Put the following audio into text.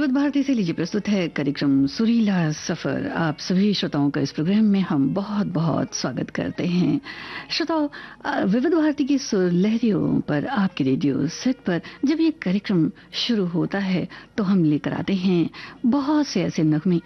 विविध भारती से लीजिए प्रस्तुत है कार्यक्रम सुरीला सफर। आप सभी श्रोताओं का इस प्रोग्राम में हम बहुत बहुत स्वागत करते हैं। श्रोताओं, विविध भारती की सुलहरियों पर आपके रेडियो सेट पर जब ये कार्यक्रम शुरू होता है तो हम लेकर आते हैं बहुत से ऐसे नगमे